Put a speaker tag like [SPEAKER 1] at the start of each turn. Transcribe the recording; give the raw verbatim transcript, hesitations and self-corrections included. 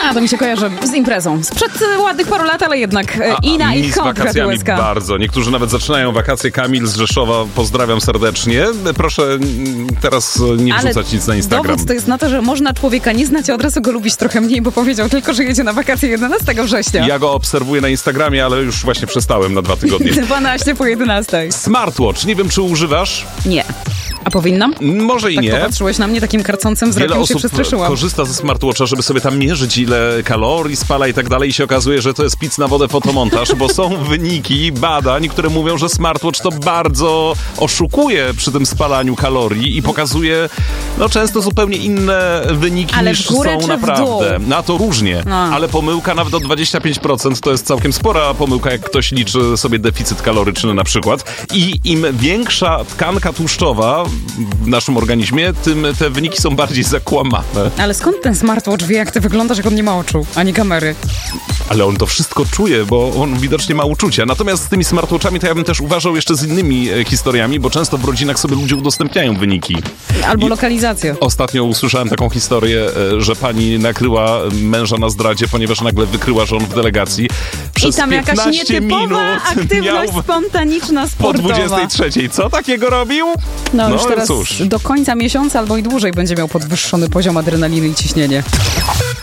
[SPEAKER 1] A, to mi się kojarzy z imprezą. Sprzed ładnych paru lat, ale jednak e,
[SPEAKER 2] A,
[SPEAKER 1] i na
[SPEAKER 2] a mi
[SPEAKER 1] ich
[SPEAKER 2] z wakacjami
[SPEAKER 1] konkret
[SPEAKER 2] bardzo. Niektórzy nawet zaczynają wakacje. Kamil z Rzeszowa, pozdrawiam serdecznie. Proszę mm, teraz nie
[SPEAKER 1] Ale
[SPEAKER 2] wrzucać nic na Instagram.
[SPEAKER 1] dowód to jest na to, że można człowieka nie znać, a od razu go lubić trochę mniej, bo powiedział tylko, że jedzie na wakacje jedenastego września.
[SPEAKER 2] Ja go obserwuję na Instagramie, ale już właśnie przestałem na dwa tygodnie.
[SPEAKER 1] dwanaście po jedenastej.
[SPEAKER 2] Smartwatch, nie wiem czy używasz?
[SPEAKER 1] Nie. A powinnam?
[SPEAKER 2] Może i
[SPEAKER 1] Tak
[SPEAKER 2] nie.
[SPEAKER 1] popatrzyłeś na mnie takim karcącym
[SPEAKER 2] Wiele
[SPEAKER 1] wzrokiem, się
[SPEAKER 2] osób
[SPEAKER 1] przestraszyłam.
[SPEAKER 2] korzysta ze smartwatcha, żeby sobie tam mierzyć, ile kalorii spala i tak dalej, i się okazuje, że to jest pic na wodę fotomontaż, bo są wyniki badań, które mówią, że smartwatch to bardzo oszukuje przy tym spalaniu kalorii i pokazuje no często zupełnie inne wyniki
[SPEAKER 1] Ale
[SPEAKER 2] niż
[SPEAKER 1] w górę
[SPEAKER 2] są
[SPEAKER 1] czy w
[SPEAKER 2] naprawdę.
[SPEAKER 1] dół?
[SPEAKER 2] Na to różnie,
[SPEAKER 1] No.
[SPEAKER 2] ale pomyłka nawet o dwadzieścia pięć procent to jest całkiem spora pomyłka, jak ktoś liczy sobie deficyt kaloryczny na przykład. I im większa tkanka tłuszczowa w naszym organizmie, tym te wyniki są bardziej zakłamane.
[SPEAKER 1] Ale skąd ten smartwatch wie, jak ty wyglądasz, jak on nie ma oczu, ani kamery?
[SPEAKER 2] Ale on to wszystko czuje, bo on widocznie ma uczucia. Natomiast z tymi smartwatchami to ja bym też uważał jeszcze z innymi e, historiami, bo często w rodzinach sobie ludzie udostępniają wyniki.
[SPEAKER 1] Albo
[SPEAKER 2] I
[SPEAKER 1] lokalizację.
[SPEAKER 2] Ostatnio usłyszałem taką historię, e, że pani nakryła męża na zdradzie, ponieważ nagle wykryła, że on w delegacji przez
[SPEAKER 1] I tam jakaś
[SPEAKER 2] piętnaście
[SPEAKER 1] nietypowa
[SPEAKER 2] minut
[SPEAKER 1] aktywność
[SPEAKER 2] miał
[SPEAKER 1] spontaniczna,
[SPEAKER 2] po
[SPEAKER 1] sportowa.
[SPEAKER 2] dwudziestej trzeciej. Co takiego robił?
[SPEAKER 1] No, już teraz
[SPEAKER 2] cóż.
[SPEAKER 1] do końca miesiąca albo i dłużej będzie miał podwyższony poziom adrenaliny i ciśnienie.